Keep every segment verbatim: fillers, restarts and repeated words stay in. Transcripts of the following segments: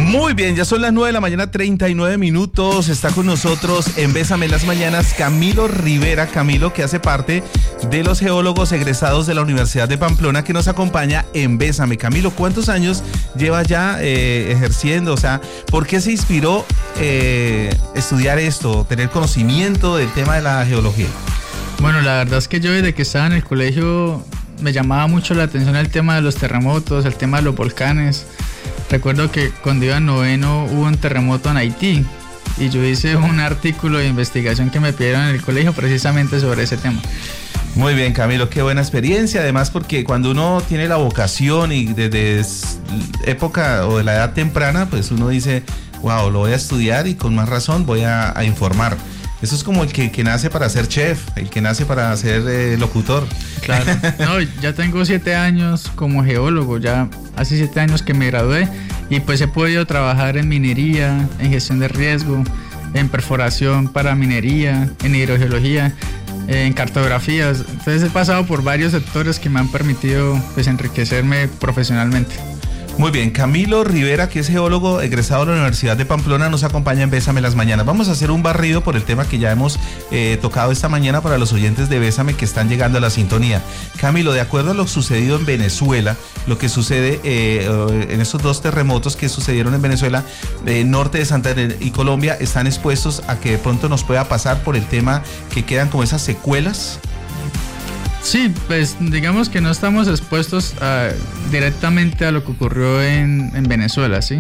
Muy bien, ya son las nueve de la mañana, treinta y nueve minutos. Está con nosotros en Bésame las Mañanas Camilo Rivera. Camilo, que hace parte de los geólogos egresados de la Universidad de Pamplona, que nos acompaña en Bésame. Camilo, ¿cuántos años lleva ya eh, ejerciendo? O sea, ¿por qué se inspiró eh, estudiar esto, tener conocimiento del tema de la geología? Bueno, la verdad es que yo desde que estaba en el colegio me llamaba mucho la atención el tema de los terremotos, el tema de los volcanes. Recuerdo que cuando iba en noveno hubo un terremoto en Haití y yo hice un artículo de investigación que me pidieron en el colegio precisamente sobre ese tema. Muy bien, Camilo, qué buena experiencia, además porque cuando uno tiene la vocación y desde época o de la edad temprana, pues uno dice, wow, lo voy a estudiar y con más razón voy a, a informar. Eso es como el que, que nace para ser chef, el que nace para ser eh, locutor. Claro, no, ya tengo siete años como geólogo, ya hace siete años que me gradué y pues he podido trabajar en minería, en gestión de riesgo, en perforación para minería, en hidrogeología, en cartografías. Entonces he pasado por varios sectores que me han permitido pues enriquecerme profesionalmente. Muy bien, Camilo Rivera, que es geólogo egresado de la Universidad de Pamplona, nos acompaña en Bésame las Mañanas. Vamos a hacer un barrido por el tema que ya hemos eh, tocado esta mañana para los oyentes de Bésame que están llegando a la sintonía. Camilo, de acuerdo a lo sucedido en Venezuela, lo que sucede eh, en estos dos terremotos que sucedieron en Venezuela, eh, norte de Santander y Colombia, están expuestos a que de pronto nos pueda pasar por el tema que quedan como esas secuelas. Sí, pues digamos que no estamos expuestos a, directamente a lo que ocurrió en, en Venezuela, ¿sí?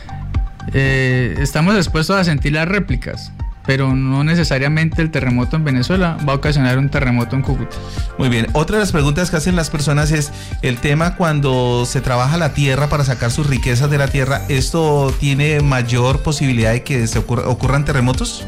Eh, estamos expuestos a sentir las réplicas, pero no necesariamente el terremoto en Venezuela va a ocasionar un terremoto en Cúcuta. Muy bien, otra de las preguntas que hacen las personas es el tema cuando se trabaja la tierra para sacar sus riquezas de la tierra, ¿esto tiene mayor posibilidad de que se ocurra, ocurran terremotos?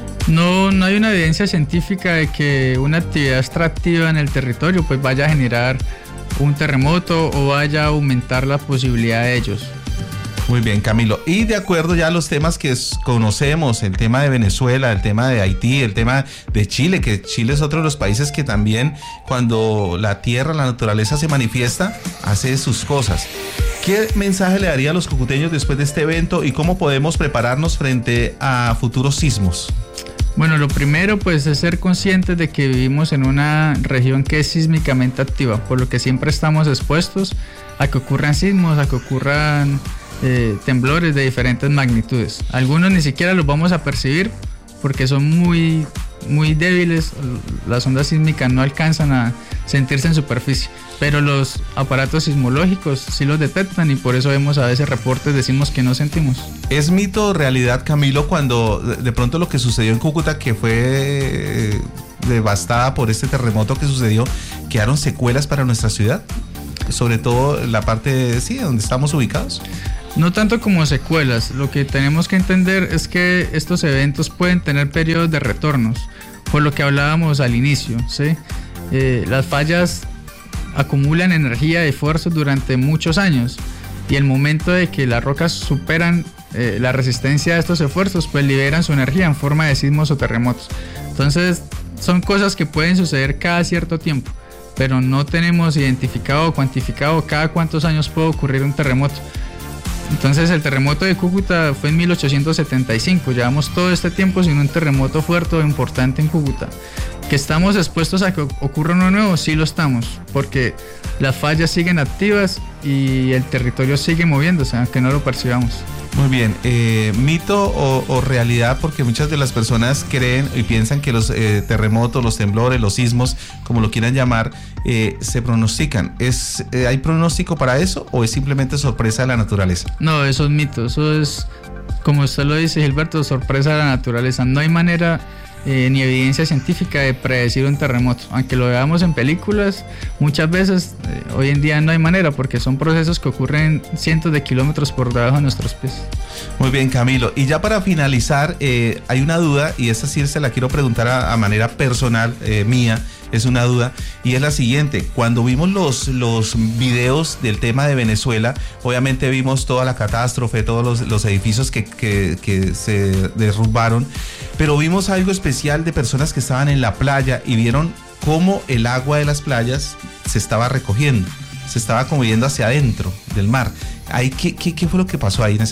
No, no hay una evidencia científica de que una actividad extractiva en el territorio pues vaya a generar un terremoto o vaya a aumentar la posibilidad de ellos. Muy bien, Camilo. Y de acuerdo ya a los temas que conocemos, el tema de Venezuela, el tema de Haití, el tema de Chile, que Chile es otro de los países que también cuando la tierra, la naturaleza se manifiesta, hace sus cosas. ¿Qué mensaje le daría a los cucuteños después de este evento y cómo podemos prepararnos frente a futuros sismos? Bueno, lo primero pues es ser conscientes de que vivimos en una región que es sísmicamente activa, por lo que siempre estamos expuestos a que ocurran sismos, a que ocurran eh, temblores de diferentes magnitudes. Algunos ni siquiera los vamos a percibir porque son muy, muy débiles, las ondas sísmicas no alcanzan a sentirse en superficie, pero los aparatos sismológicos sí los detectan y por eso vemos a veces reportes de sismos que no sentimos. ¿Es mito o realidad, Camilo, cuando de pronto lo que sucedió en Cúcuta, que fue devastada por este terremoto que sucedió, quedaron secuelas para nuestra ciudad? Sobre todo la parte, sí, donde estamos ubicados. No tanto como secuelas, lo que tenemos que entender es que estos eventos pueden tener periodos de retornos, por lo que hablábamos al inicio, ¿sí? Eh, las fallas acumulan energía y esfuerzo durante muchos años y el momento de que las rocas superan eh, la resistencia a estos esfuerzos, pues liberan su energía en forma de sismos o terremotos. Entonces son cosas que pueden suceder cada cierto tiempo, pero no tenemos identificado o cuantificado cada cuántos años puede ocurrir un terremoto. Entonces el terremoto de Cúcuta fue en mil ochocientos setenta y cinco, llevamos todo este tiempo sin un terremoto fuerte o importante en Cúcuta. ¿Que estamos expuestos a que ocurra uno nuevo? Sí lo estamos, porque las fallas siguen activas y el territorio sigue moviéndose, aunque no lo percibamos. Muy bien, eh, mito o, o realidad, porque muchas de las personas creen y piensan que los eh, terremotos, los temblores, los sismos, como lo quieran llamar, eh, se pronostican. ¿Es, eh, ¿Hay pronóstico para eso o es simplemente sorpresa de la naturaleza? No, eso es mito, eso es, como usted lo dice, Gilberto, sorpresa de la naturaleza. No hay manera eh, ni evidencia científica de predecir un terremoto, aunque lo veamos en películas, muchas veces eh, hoy en día no hay manera porque son procesos que ocurren cientos de kilómetros por debajo de nuestros pies. Muy bien, Camilo, y ya para finalizar, eh, hay una duda y esta sí se la quiero preguntar a, a manera personal eh, mía. Es una duda y es la siguiente: cuando vimos los, los videos del tema de Venezuela, obviamente vimos toda la catástrofe, todos los, los edificios que, que, que se derrumbaron, pero vimos algo especial de personas que estaban en la playa y vieron cómo el agua de las playas se estaba recogiendo, se estaba como yendo hacia adentro del mar. Ahí, ¿qué, qué, ¿Qué fue lo que pasó ahí en ese lado?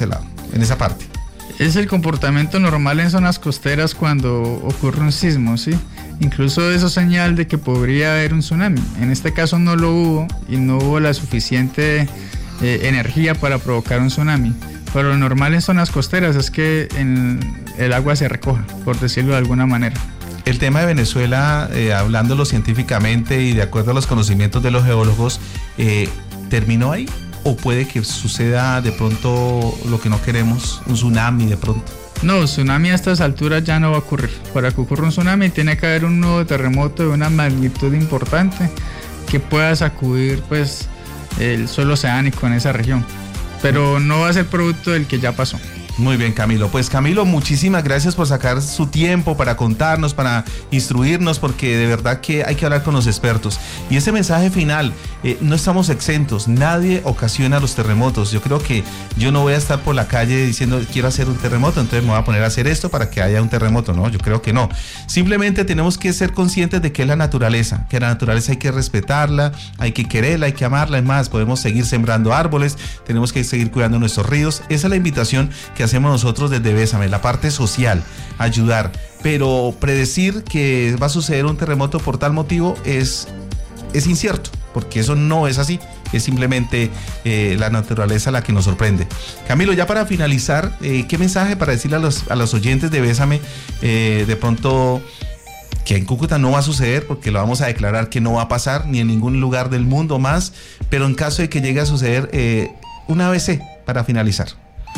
en esa parte. Es el comportamiento normal en zonas costeras cuando ocurre un sismo, ¿sí? Incluso eso es señal de que podría haber un tsunami. En este caso no lo hubo y no hubo la suficiente eh, energía para provocar un tsunami. Pero lo normal en zonas costeras es que en el agua se recoja, por decirlo de alguna manera. El tema de Venezuela, eh, hablándolo científicamente y de acuerdo a los conocimientos de los geólogos, eh, ¿terminó ahí? ¿O puede que suceda de pronto lo que no queremos, un tsunami de pronto? No, tsunami a estas alturas ya no va a ocurrir. Para que ocurra un tsunami tiene que haber un nuevo terremoto de una magnitud importante que pueda sacudir pues el suelo oceánico en esa región. Pero no va a ser producto del que ya pasó. Muy bien, Camilo. Pues Camilo, muchísimas gracias por sacar su tiempo para contarnos, para instruirnos, porque de verdad que hay que hablar con los expertos. Y ese mensaje final, eh, no estamos exentos, nadie ocasiona los terremotos. Yo creo que yo no voy a estar por la calle diciendo quiero hacer un terremoto, entonces me voy a poner a hacer esto para que haya un terremoto, ¿no? Yo creo que no. Simplemente tenemos que ser conscientes de que es la naturaleza, que la naturaleza hay que respetarla, hay que quererla, hay que amarla. Es más, podemos seguir sembrando árboles, tenemos que seguir cuidando nuestros ríos. Esa es la invitación que hacemos nosotros desde Bésame, la parte social, ayudar, pero predecir que va a suceder un terremoto por tal motivo es, es incierto, porque eso no es así, es simplemente eh, la naturaleza la que nos sorprende. Camilo, ya para finalizar, eh, ¿qué mensaje para decirle a los, a los oyentes de Bésame, eh, de pronto que en Cúcuta no va a suceder, porque lo vamos a declarar que no va a pasar, ni en ningún lugar del mundo más, pero en caso de que llegue a suceder, eh, una A B C para finalizar?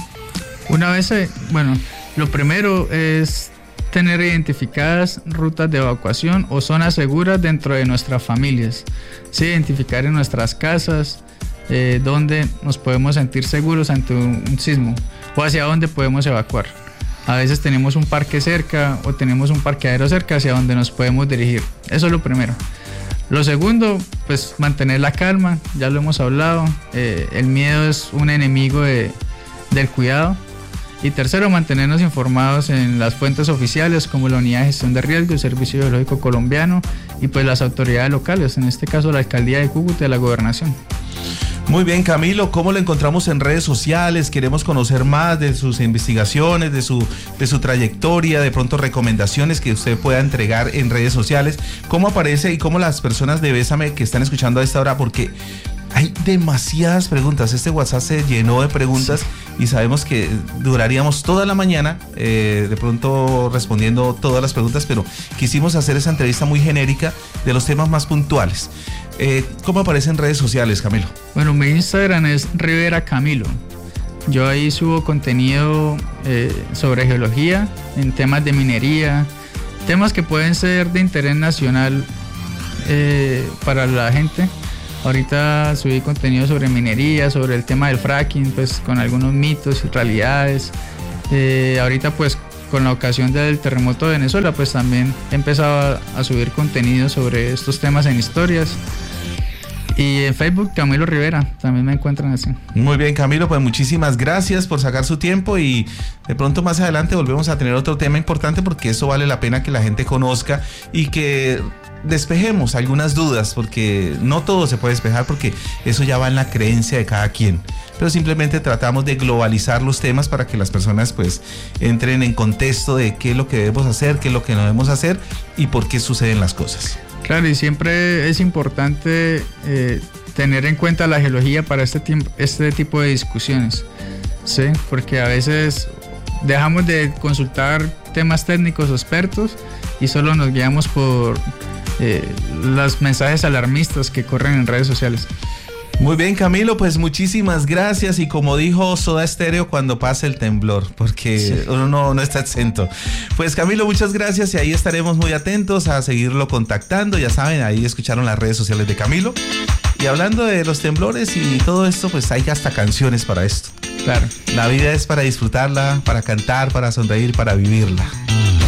Una vez, bueno, lo primero es tener identificadas rutas de evacuación o zonas seguras dentro de nuestras familias. Sí, identificar en nuestras casas eh, dónde nos podemos sentir seguros ante un, un sismo o hacia dónde podemos evacuar. A veces tenemos un parque cerca o tenemos un parqueadero cerca hacia donde nos podemos dirigir. Eso es lo primero. Lo segundo, pues mantener la calma, ya lo hemos hablado. Eh, el miedo es un enemigo de, del cuidado. Y tercero, mantenernos informados en las fuentes oficiales como la Unidad de Gestión de Riesgo, el Servicio Geológico Colombiano y pues las autoridades locales, en este caso la Alcaldía de Cúcuta y la Gobernación. Muy bien, Camilo, ¿cómo lo encontramos en redes sociales? Queremos conocer más de sus investigaciones, de su, de su trayectoria, de pronto recomendaciones que usted pueda entregar en redes sociales. ¿Cómo aparece y cómo las personas de Bésame que están escuchando a esta hora? Porque hay demasiadas preguntas, este WhatsApp se llenó de preguntas, sí, y sabemos que duraríamos toda la mañana eh, de pronto respondiendo todas las preguntas, pero quisimos hacer esa entrevista muy genérica de los temas más puntuales. Eh, ¿Cómo aparece en redes sociales, Camilo? Bueno, mi Instagram es Rivera Camilo. Yo ahí subo contenido eh, sobre geología, en temas de minería, temas que pueden ser de interés nacional eh, para la gente. Ahorita subí contenido sobre minería, sobre el tema del fracking, pues con algunos mitos y realidades. Eh, ahorita pues con la ocasión del terremoto de Venezuela, pues también he empezado a, a subir contenido sobre estos temas en historias. Y en Facebook, Camilo Rivera, también me encuentran así. Muy bien, Camilo, pues muchísimas gracias por sacar su tiempo y de pronto más adelante volvemos a tener otro tema importante porque eso vale la pena que la gente conozca y que despejemos algunas dudas, porque no todo se puede despejar porque eso ya va en la creencia de cada quien, pero simplemente tratamos de globalizar los temas para que las personas pues entren en contexto de qué es lo que debemos hacer, qué es lo que no debemos hacer y por qué suceden las cosas. Claro, y siempre es importante eh, tener en cuenta la geología para este, tiempo, este tipo de discusiones, ¿sí? Porque a veces dejamos de consultar temas técnicos o expertos y solo nos guiamos por eh, los mensajes alarmistas que corren en redes sociales. Muy bien, Camilo, pues muchísimas gracias y como dijo Soda Stereo, cuando pase el temblor, porque sí, uno no, no está exento. Pues Camilo, muchas gracias y ahí estaremos muy atentos a seguirlo contactando. Ya saben, ahí escucharon las redes sociales de Camilo. Y hablando de los temblores y todo esto, pues hay hasta canciones para esto. Claro. La vida es para disfrutarla, para cantar, para sonreír, para vivirla.